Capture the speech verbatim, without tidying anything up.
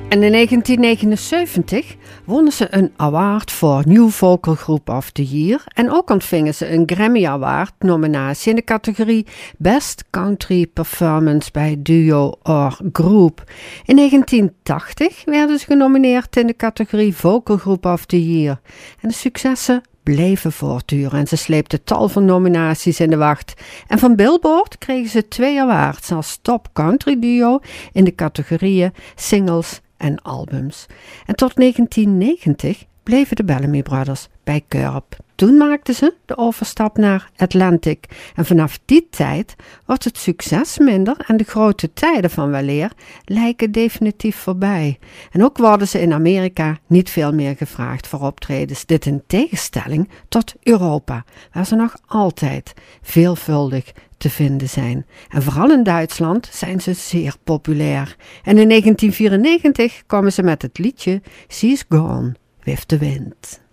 En in negentien negenenzeventig wonnen ze een award voor New Vocal Group of the Year en ook ontvingen ze een Grammy Award nominatie in de categorie Best Country Performance bij Duo or Group. In negentien tachtig werden ze genomineerd in de categorie Vocal Group of the Year en de successen bleven voortduren en ze sleepten tal van nominaties in de wacht. En van Billboard kregen ze twee awards als Top Country Duo in de categorieën Singles en albums. En tot negentien negentig bleven de Bellamy Brothers bij Curb. Toen maakten ze de overstap naar Atlantic. En vanaf die tijd wordt het succes minder en de grote tijden van weleer lijken definitief voorbij. En ook worden ze in Amerika niet veel meer gevraagd voor optredens. Dit in tegenstelling tot Europa, waar ze nog altijd veelvuldig te vinden zijn. En vooral in Duitsland zijn ze zeer populair. En in negentien vierennegentig komen ze met het liedje She's Gone with the Wind.